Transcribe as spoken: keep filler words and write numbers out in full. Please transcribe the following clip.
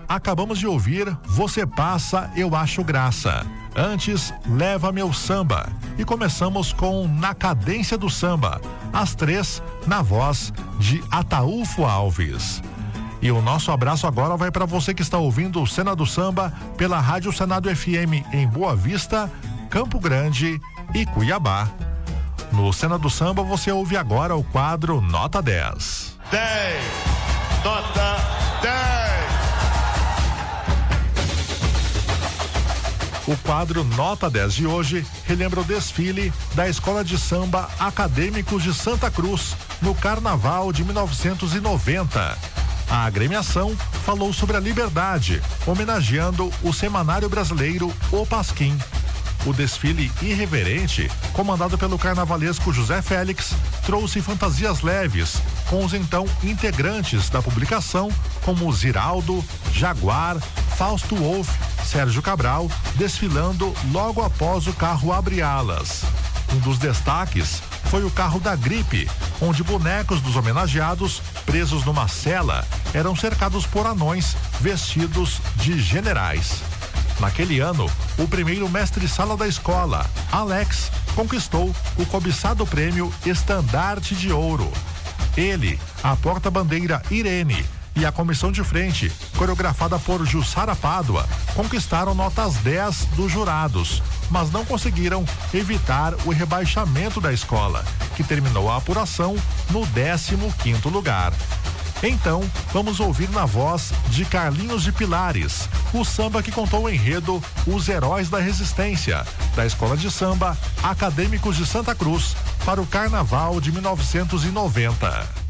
Acabamos de ouvir Você Passa, Eu Acho Graça. Antes, Leva Meu Samba. E começamos com Na Cadência do Samba, às três, na voz de Ataúfo Alves. E o nosso abraço agora vai para você que está ouvindo o Cena do Samba pela Rádio Senado F M em Boa Vista, Campo Grande e Cuiabá. No Cena do Samba você ouve agora o quadro Nota dez. dez, nota dez. O quadro Nota dez de hoje relembra o desfile da Escola de Samba Acadêmicos de Santa Cruz no Carnaval de mil novecentos e noventa. A agremiação falou sobre a liberdade, homenageando o semanário brasileiro O Pasquim. O desfile irreverente, comandado pelo carnavalesco José Félix, trouxe fantasias leves, com os então integrantes da publicação, como Ziraldo, Jaguar, Fausto Wolff, Sérgio Cabral, desfilando logo após o carro Abre Alas. Um dos destaques foi o carro da gripe, onde bonecos dos homenageados, presos numa cela, eram cercados por anões vestidos de generais. Naquele ano, o primeiro mestre-sala da escola, Alex, conquistou o cobiçado prêmio Estandarte de Ouro. Ele, a porta-bandeira Irene e a comissão de frente, coreografada por Jussara Pádua, conquistaram notas dez dos jurados, mas não conseguiram evitar o rebaixamento da escola, que terminou a apuração no décimo quinto lugar. Então, vamos ouvir na voz de Carlinhos de Pilares, o samba que contou o enredo Os Heróis da Resistência, da Escola de Samba Acadêmicos de Santa Cruz, para o Carnaval de mil novecentos e noventa.